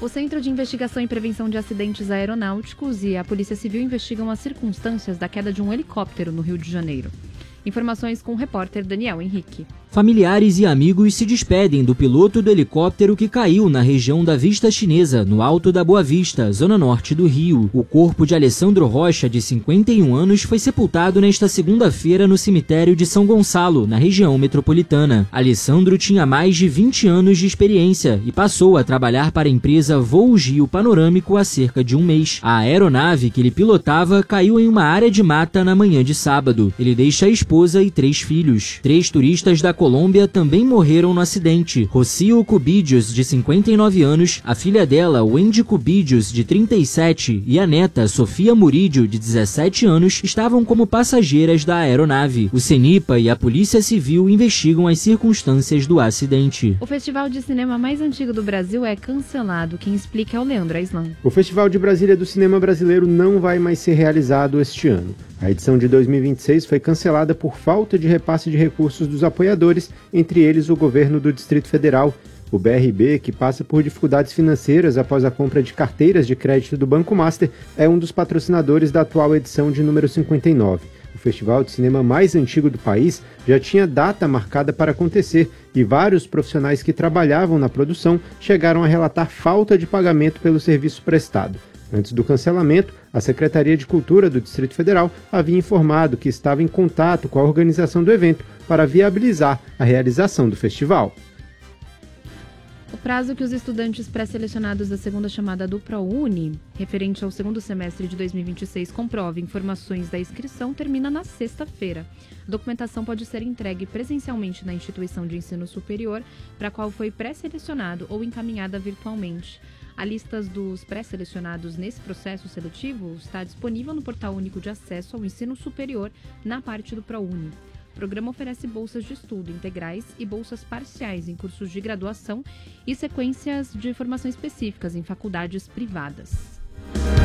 O Centro de Investigação e Prevenção de Acidentes Aeronáuticos e a Polícia Civil investigam as circunstâncias da queda de um helicóptero no Rio de Janeiro. Informações com o repórter Daniel Henrique. Familiares e amigos se despedem do piloto do helicóptero que caiu na região da Vista Chinesa, no Alto da Boa Vista, zona norte do Rio. O corpo de Alessandro Rocha, de 51 anos, foi sepultado nesta segunda-feira no cemitério de São Gonçalo, na região metropolitana. Alessandro tinha mais de 20 anos de experiência e passou a trabalhar para a empresa Voos Rio Panorâmico há cerca de um mês. A aeronave que ele pilotava caiu em uma área de mata na manhã de sábado. Ele deixa a esposa e 3 filhos. 3 turistas da Colômbia também morreram no acidente. Rocio Cubidios, de 59 anos, a filha dela, Wendy Cubidios, de 37, e a neta, Sofia Murídio, de 17 anos, estavam como passageiras da aeronave. O CENIPA e a Polícia Civil investigam as circunstâncias do acidente. O festival de cinema mais antigo do Brasil é cancelado. Quem explica é o Leandro Aislan. O Festival de Brasília do Cinema Brasileiro não vai mais ser realizado este ano. A edição de 2026 foi cancelada por falta de repasse de recursos dos apoiadores, entre eles o governo do Distrito Federal. O BRB, que passa por dificuldades financeiras após a compra de carteiras de crédito do Banco Master, é um dos patrocinadores da atual edição de número 59. O festival de cinema mais antigo do país já tinha data marcada para acontecer e vários profissionais que trabalhavam na produção chegaram a relatar falta de pagamento pelo serviço prestado. Antes do cancelamento, a Secretaria de Cultura do Distrito Federal havia informado que estava em contato com a organização do evento para viabilizar a realização do festival. O prazo que os estudantes pré-selecionados da segunda chamada do ProUni, referente ao segundo semestre de 2026, comprove informações da inscrição, termina na sexta-feira. A documentação pode ser entregue presencialmente na instituição de ensino superior para a qual foi pré-selecionado ou encaminhada virtualmente. A lista dos pré-selecionados nesse processo seletivo está disponível no Portal Único de Acesso ao Ensino Superior, na parte do ProUni. O programa oferece bolsas de estudo integrais e bolsas parciais em cursos de graduação e sequências de formação específicas em faculdades privadas.